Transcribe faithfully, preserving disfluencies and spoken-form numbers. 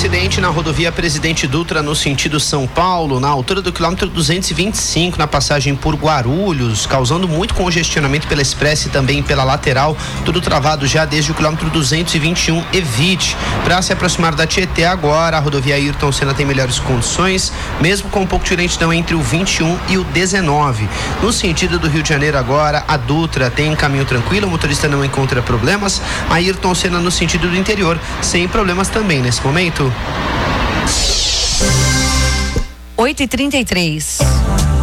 acidente na rodovia Presidente Dutra no sentido São Paulo, na altura do quilômetro duzentos e vinte e cinco, na passagem por Guarulhos, causando muito congestionamento pela expressa e também pela lateral, tudo travado já desde o quilômetro duzentos e vinte e um. Evite. Para se aproximar da Tietê agora, a rodovia Ayrton Senna tem melhores condições, mesmo com um pouco de lentidão entre o vinte e um e o dezenove. No sentido do Rio de Janeiro agora, a Dutra tem caminho tranquilo, o motorista não encontra problemas. A Ayrton Senna no sentido do interior, sem problemas também nesse momento. oito e trinta e três.